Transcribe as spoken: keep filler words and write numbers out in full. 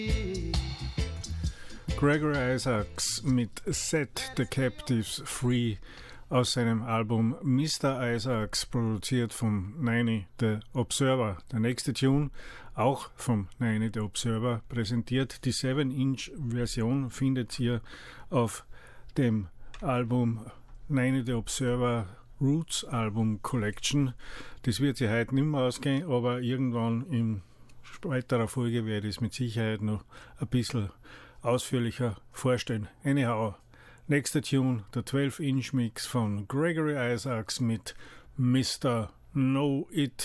Gregory Isaacs mit Set the Captives Free aus seinem Album Mister Isaacs, produziert vom Niney The Observer. Der nächste Tune, auch vom Niney The Observer, präsentiert. Die seven Inch Version findet ihr auf dem Album Niney The Observer Roots Album Collection. Das wird sich heute nicht mehr ausgehen, aber irgendwann in weiterer Folge werde ich es mit Sicherheit noch ein bisschen ausführlicher vorstellen. Anyhow, nächster Tune, der twelve Inch Mix von Gregory Isaacs mit Mister Know It.